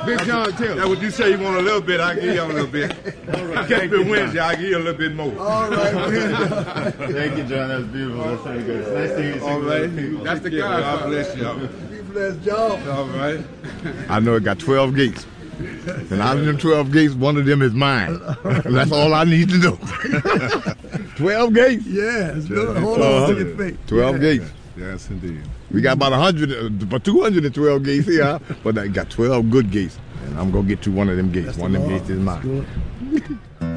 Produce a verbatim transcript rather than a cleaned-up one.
Big John Taylor. That's what you say. You want a little bit, I give you a little bit. Catch me Wednesday, I give you a little bit more. All right, man. Thank you, John. That's beautiful. That's very good. It's nice to hear you. All right. That's the guy. guy. God bless you. Be blessed, John. All right. I know it got twelve gates. And out of them twelve gates, one of them is mine. That's all I need to know. twelve gates? Yes. Hold on to your feet. twelve Yeah. gates. Yes, indeed. We got about one hundred, about two hundred twelve gates here, but I got twelve good gates. And I'm going to get to one of them gates. That's one of them the gates is law. mine. That's good.